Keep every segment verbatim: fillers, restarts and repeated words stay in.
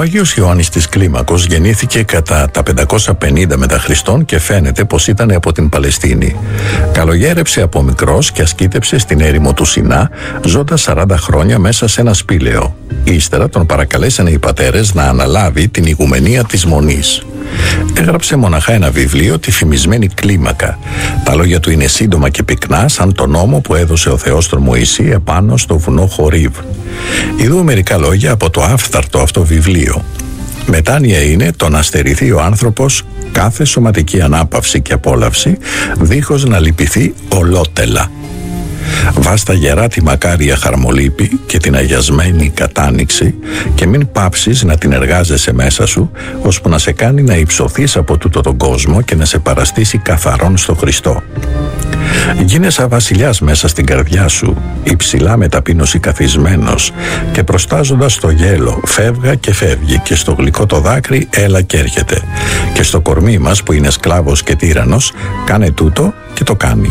Άγιος Ιωάννης της Κλίμακος γεννήθηκε κατά τα πεντακόσια πενήντα μετά Χριστόν και φαίνεται πως ήταν από την Παλαιστίνη. Καλογέρεψε από μικρός και ασκήτεψε στην έρημο του Σινά, ζώντας σαράντα χρόνια μέσα σε ένα σπήλαιο. Ύστερα τον παρακαλέσανε οι πατέρες να αναλάβει την ηγουμενία της Μονής. Έγραψε μοναχά ένα βιβλίο, τη φημισμένη Κλίμακα. Τα λόγια του είναι σύντομα και πυκνά, σαν τον νόμο που έδωσε ο Θεός στον Μωυσή επάνω στο βουνό Χορίβ. Ειδού μερικά λόγια από το άφθαρτο αυτό βιβλίο. Μετάνοια είναι το να στερηθεί ο άνθρωπος κάθε σωματική ανάπαυση και απόλαυση, δίχως να λυπηθεί ολότελα. Βάστα γερά τη μακάρια χαρμολύπη και την αγιασμένη κατάνοιξη και μην πάψεις να την εργάζεσαι μέσα σου, ώσπου να σε κάνει να υψωθείς από τούτο τον κόσμο και να σε παραστήσει καθαρόν στο Χριστό. Γίνεσαι βασιλιάς μέσα στην καρδιά σου, υψηλά με ταπείνωση καθισμένος, και προστάζοντας το γέλο φεύγα και φεύγει, και στο γλυκό το δάκρυ έλα και έρχεται, και στο κορμί μας που είναι σκλάβος και τύρανος κάνε τούτο και το κάνει.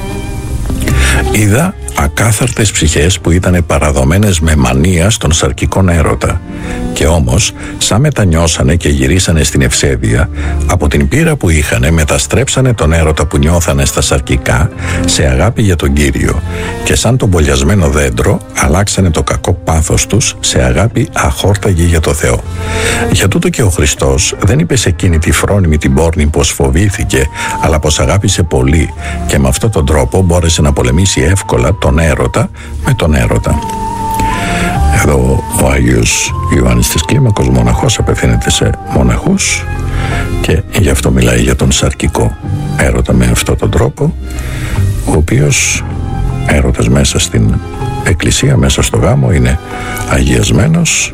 Είδα ακάθαρτες ψυχές που ήταν παραδομένες με μανία στον σαρκικόν έρωτα, και όμως σαν μετανιώσανε και γυρίσανε στην ευσέβεια, από την πείρα που είχανε μεταστρέψανε τον έρωτα που νιώθανε στα σαρκικά σε αγάπη για τον Κύριο, και σαν τον μπολιασμένο δέντρο αλλάξανε το κακό πάθος τους σε αγάπη αχόρταγη για το Θεό. Για τούτο και ο Χριστός δεν είπε σε εκείνη τη φρόνιμη την πόρνη πως φοβήθηκε, αλλά πως αγάπησε πολύ, και με αυτόν τον τρόπο μπόρεσε να πολεμήσει εύκολα τον έρωτα με τον έρωτα. Εδώ ο Άγιος Ιωάννης της Κλίμακος, μοναχός, απευθύνεται σε μοναχούς και γι' αυτό μιλάει για τον σαρκικό έρωτα με αυτόν τον τρόπο, ο οποίος έρωτας μέσα στην εκκλησία, μέσα στο γάμο, είναι αγιασμένος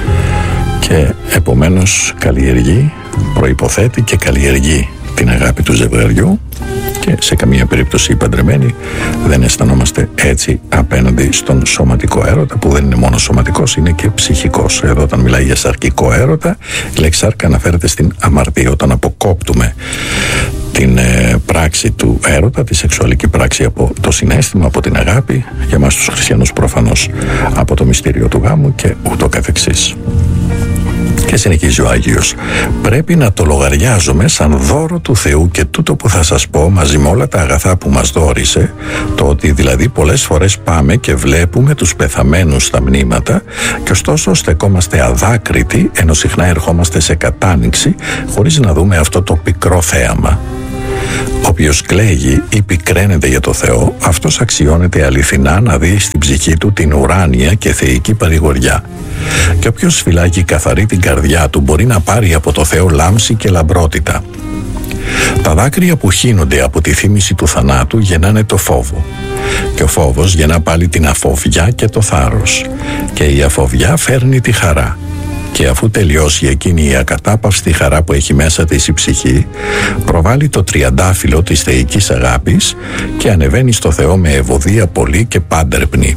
και επομένως καλλιεργεί, προϋποθέτει και καλλιεργεί την αγάπη του ζευγαριού, και σε καμία περίπτωση οι παντρεμένοι δεν αισθανόμαστε έτσι απέναντι στον σωματικό έρωτα, που δεν είναι μόνο σωματικός, είναι και ψυχικός. Εδώ όταν μιλάει για σαρκικό έρωτα, η λέξη σάρκα αναφέρεται στην αμαρτία. Όταν αποκόπτουμε την ε, πράξη του έρωτα, τη σεξουαλική πράξη, από το συναίσθημα, από την αγάπη, για μας τους χριστιανούς προφανώς από το μυστήριο του γάμου και ούτω καθεξής. Και συνεχίζει ο Άγιος: πρέπει να το λογαριάζουμε σαν δώρο του Θεού και τούτο που θα σας πω, μαζί με όλα τα αγαθά που μας δώρισε, το ότι δηλαδή πολλές φορές πάμε και βλέπουμε τους πεθαμένους στα μνήματα και ωστόσο στεκόμαστε αδάκριτοι, ενώ συχνά ερχόμαστε σε κατάνοιξη χωρίς να δούμε αυτό το πικρό θέαμα. Όποιος κλαίγει ή πικραίνεται για το Θεό, αυτός αξιώνεται αληθινά να δει στην ψυχή του την ουράνια και θεϊκή παρηγοριά. Και όποιος φυλάγει καθαρή την καρδιά του μπορεί να πάρει από το Θεό λάμψη και λαμπρότητα. Τα δάκρυα που χύνονται από τη θύμηση του θανάτου γεννάνε το φόβο, και ο φόβος γεννά πάλι την αφοβιά και το θάρρος, και η αφοβιά φέρνει τη χαρά. Και αφού τελειώσει εκείνη η ακατάπαυστη χαρά που έχει μέσα της η ψυχή, προβάλλει το τριαντάφυλλο της θεϊκής αγάπης και ανεβαίνει στο Θεό με ευωδία πολύ και πάντερπνη.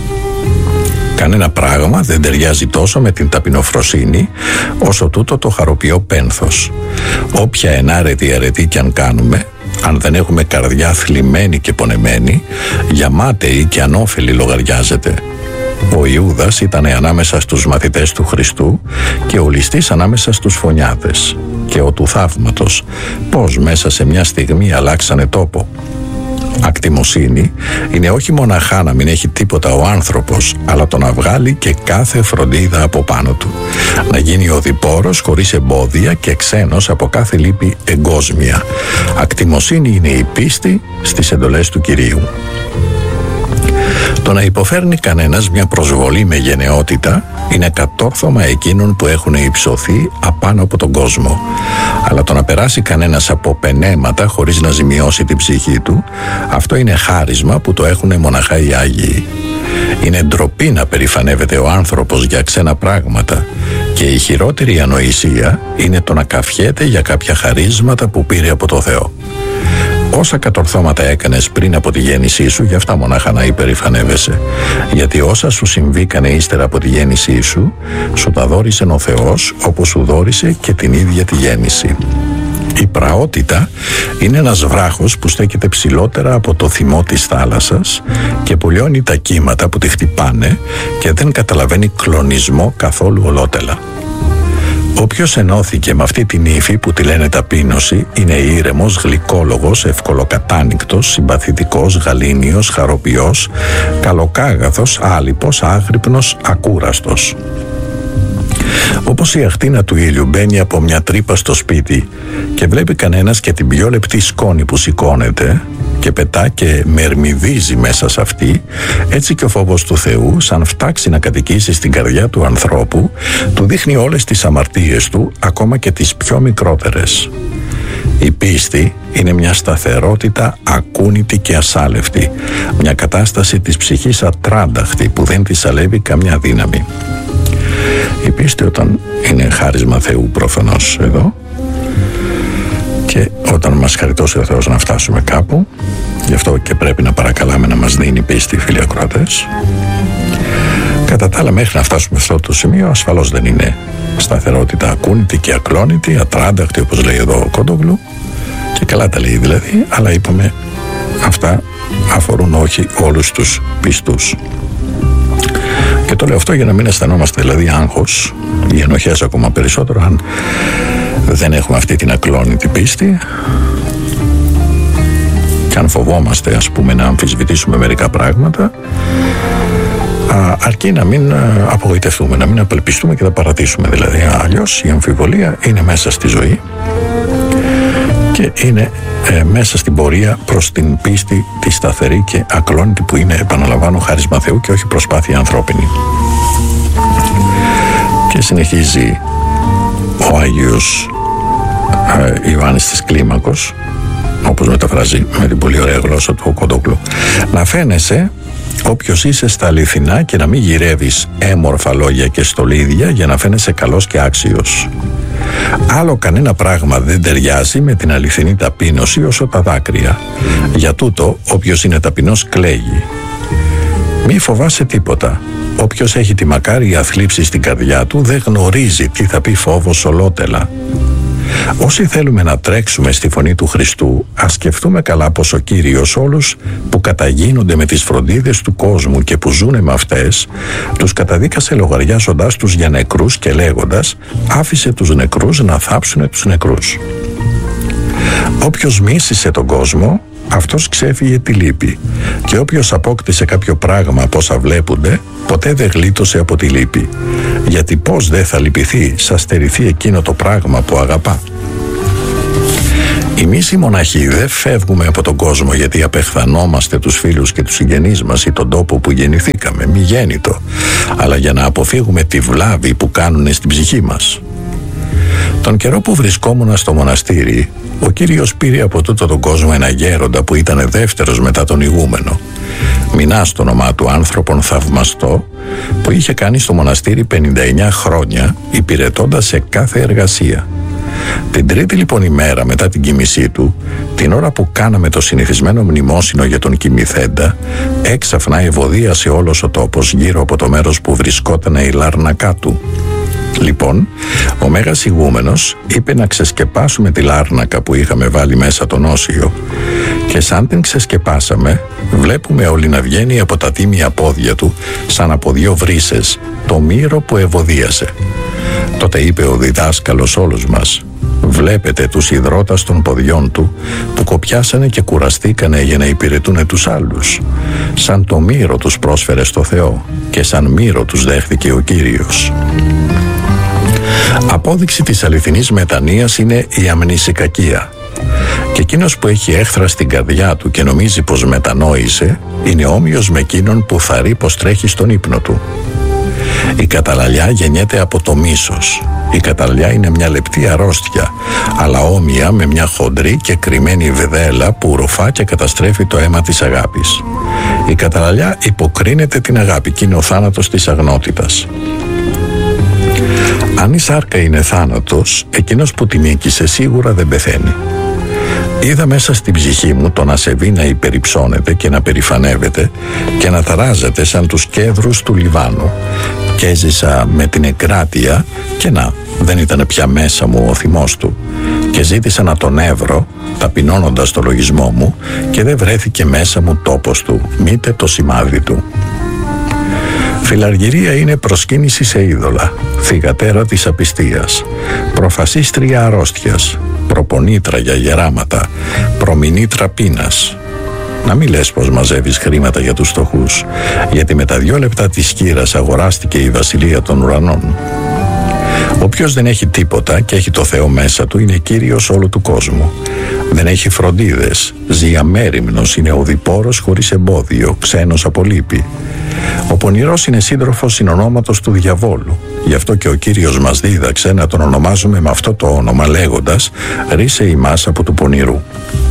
Κανένα πράγμα δεν ταιριάζει τόσο με την ταπεινοφροσύνη όσο τούτο το χαροποιό πένθος. Όποια ενάρετη αρετή κι αν κάνουμε, αν δεν έχουμε καρδιά θλιμμένη και πονεμένη, για μάταιη και ανώφελη λογαριάζεται. Ο Ιούδας ήταν ανάμεσα στους μαθητές του Χριστού και ο ληστής ανάμεσα στους φωνιάδες. Και ο του θαύματος, πώς μέσα σε μια στιγμή αλλάξανε τόπο. Ακτιμοσύνη είναι όχι μοναχά να μην έχει τίποτα ο άνθρωπος, αλλά το να βγάλει και κάθε φροντίδα από πάνω του. Να γίνει οδηπόρος χωρίς εμπόδια και ξένος από κάθε λύπη εγκόσμια. Ακτιμοσύνη είναι η πίστη στις εντολές του Κυρίου. Το να υποφέρνει κανένας μια προσβολή με γενναιότητα είναι κατόρθωμα εκείνων που έχουν υψωθεί απάνω από τον κόσμο. Αλλά το να περάσει κανένας από πενέματα χωρίς να ζημιώσει την ψυχή του, αυτό είναι χάρισμα που το έχουν μοναχά οι Άγιοι. Είναι ντροπή να περηφανεύεται ο άνθρωπος για ξένα πράγματα, και η χειρότερη ανοησία είναι το να καυχέται για κάποια χαρίσματα που πήρε από το Θεό. Όσα κατορθώματα έκανες πριν από τη γέννησή σου, γι' αυτά μονάχα να υπερηφανεύεσαι. Γιατί όσα σου συμβήκανε ύστερα από τη γέννησή σου, σου τα δώρισε ο Θεός, όπως σου δώρισε και την ίδια τη γέννηση. Η πραότητα είναι ένας βράχος που στέκεται ψηλότερα από το θυμό της θάλασσας και που λιώνει τα κύματα που τη χτυπάνε και δεν καταλαβαίνει κλονισμό καθόλου ολότελα. Όποιος ενώθηκε με αυτή την ύφη που τη λένε ταπείνωση είναι ήρεμος, γλυκόλογος, ευκολοκατάνικτος, συμπαθητικός, γαλήνιος, χαροποιός, καλοκάγαθος, άλυπος, άγρυπνος, ακούραστος. Όπως η αχτίνα του ήλιου μπαίνει από μια τρύπα στο σπίτι και βλέπει κανένας και την πιο λεπτή σκόνη που σηκώνεται και πετά και μερμηδίζει μέσα σε αυτή, έτσι και ο φόβος του Θεού, σαν φτάξει να κατοικήσει στην καρδιά του ανθρώπου, του δείχνει όλες τις αμαρτίες του, ακόμα και τις πιο μικρότερες. Η πίστη είναι μια σταθερότητα ακούνητη και ασάλευτη, μια κατάσταση της ψυχής ατράνταχτη που δεν της αλεύει καμιά δύναμη. Η πίστη, όταν είναι χάρισμα Θεού προφανώς εδώ, και όταν μας χαριτώσει ο Θεός να φτάσουμε κάπου, γι' αυτό και πρέπει να παρακαλάμε να μας δίνει πίστη, φίλοι ακροατές. Κατά τα άλλα, μέχρι να φτάσουμε σε αυτό το σημείο, ασφαλώς δεν είναι σταθερότητα ακούνητη και ακλόνητη, ατράνταχτη, όπως λέει εδώ ο Κόντογλου, και καλά τα λέει δηλαδή, αλλά είπαμε αυτά αφορούν όχι όλους τους πιστούς. Και το λέω αυτό για να μην αισθανόμαστε δηλαδή άγχος ή ενοχές ακόμα περισσότερο αν δεν έχουμε αυτή την ακλόνητη πίστη, και αν φοβόμαστε, ας πούμε, να αμφισβητήσουμε μερικά πράγματα, α, αρκεί να μην απογοητευτούμε, να μην απελπιστούμε και να παρατήσουμε. Δηλαδή, αλλιώς η αμφιβολία είναι μέσα στη ζωή και είναι ε, μέσα στην πορεία προς την πίστη τη σταθερή και ακλόνητη που είναι, επαναλαμβάνω, χάρισμα Θεού και όχι προσπάθεια ανθρώπινη. Και συνεχίζει ο Άγιος ε, Ιωάννης της Κλίμακος, όπως μεταφράζει με την πολύ ωραία γλώσσα του ο Κοντόκλου, να φαίνεσαι όποιος είσαι στα αληθινά και να μην γυρεύεις έμορφα λόγια και στολίδια για να φαίνεσαι καλός και άξιος. Άλλο κανένα πράγμα δεν ταιριάζει με την αληθινή ταπείνωση όσο τα δάκρυα. Για τούτο όποιος είναι ταπεινός κλαίγει. Μη φοβάσαι τίποτα. Όποιος έχει τη μακάρια θλίψη στην καρδιά του δεν γνωρίζει τι θα πει φόβος ολότελα. Όσοι θέλουμε να τρέξουμε στη φωνή του Χριστού, ας σκεφτούμε καλά πως ο Κύριος όλους που καταγίνονται με τις φροντίδες του κόσμου και που ζουνε με αυτές, τους καταδίκασε λογαριάζοντάς τους για νεκρούς και λέγοντας «άφησε τους νεκρούς να θάψουνε τους νεκρούς». Όποιος μίσησε τον κόσμο, αυτός ξέφυγε τη λύπη, και όποιος απόκτησε κάποιο πράγμα από όσα βλέπονται, ποτέ δεν γλίτωσε από τη λύπη, γιατί πώς δεν θα λυπηθεί σαν στερηθεί εκείνο το πράγμα που αγαπά. Εμείς οι μοναχοί δεν φεύγουμε από τον κόσμο γιατί απεχθανόμαστε τους φίλους και τους συγγενείς μας ή τον τόπο που γεννηθήκαμε, μη γέννητο, αλλά για να αποφύγουμε τη βλάβη που κάνουν στην ψυχή μας. Τον καιρό που βρισκόμουν στο μοναστήρι, ο Κύριος πήρε από τούτο τον κόσμο ένα γέροντα που ήταν δεύτερος μετά τον ηγούμενο, Μινάς το όνομά του, άνθρωπον θαυμαστό, που είχε κάνει στο μοναστήρι πενήντα εννιά χρόνια, υπηρετώντας σε κάθε εργασία. Την τρίτη λοιπόν ημέρα μετά την κοιμησή του, την ώρα που κάναμε το συνηθισμένο μνημόσυνο για τον κοιμηθέντα, έξαφνα ευωδίασε όλος ο τόπος γύρω από το μέρος που βρισκόταν η λάρνακά του. Λοιπόν, ο Μέγας Ηγούμενος είπε να ξεσκεπάσουμε τη λάρνακα που είχαμε βάλει μέσα τον όσιο, και σαν την ξεσκεπάσαμε, βλέπουμε όλοι να βγαίνει από τα τίμια πόδια του, σαν από δυο βρύσες, το μύρο που ευωδίασε. Τότε είπε ο διδάσκαλος όλους μας: «Βλέπετε τους υδρότας των ποδιών του που κοπιάσανε και κουραστήκανε για να υπηρετούνε τους άλλους. Σαν το μύρο τους πρόσφερε στο Θεό και σαν μύρο τους δέχθηκε ο Κύριος». Απόδειξη της αληθινής μετανοίας είναι η αμνησικακία. Και εκείνος που έχει έχθρα στην καρδιά του και νομίζει πως μετανόησε, είναι όμοιος με εκείνον που θαρεί πως τρέχει στον ύπνο του. Η καταλαλιά γεννιέται από το μίσος. Η καταλαλιά είναι μια λεπτή αρρώστια, αλλά όμοια με μια χοντρή και κρυμμένη βεδέλα που ρουφά και καταστρέφει το αίμα της αγάπης. Η καταλαλιά υποκρίνεται την αγάπη και είναι ο θάνατος της αγνότητας. Αν η σάρκα είναι θάνατος, εκείνος που την νίκησε σίγουρα δεν πεθαίνει. Είδα μέσα στην ψυχή μου τον ασεβή να υπερυψώνεται και να περηφανεύεται και να ταράζεται σαν τους κέδρους του Λιβάνου, και έζησα με την εγκράτεια και να, δεν ήταν πια μέσα μου ο θυμός του, και ζήτησα να τον έβρω ταπεινώνοντας το λογισμό μου, και δεν βρέθηκε μέσα μου τόπος του, μήτε το σημάδι του. Φιλαργυρία είναι προσκύνηση σε είδωλα, θυγατέρα της απιστίας, προφασίστρια αρρώστιας, προπονήτρα για γεράματα, προμηνύτρα πείνας. Να μην λες πως μαζεύεις χρήματα για τους φτωχούς, γιατί με τα δυο λεπτά της κύρας αγοράστηκε η βασιλεία των ουρανών. Όποιος δεν έχει τίποτα και έχει το Θεό μέσα του είναι κύριος όλου του κόσμου. Δεν έχει φροντίδες, ζει αμέριμνος, είναι οδηπόρος χωρίς εμπόδιο, ξένος από λύπη. Ο πονηρός είναι σύντροφος συνονόματος του διαβόλου. Γι' αυτό και ο Κύριος μας δίδαξε να τον ονομάζουμε με αυτό το όνομα, λέγοντας «Ρίσε ημάς από του πονηρού».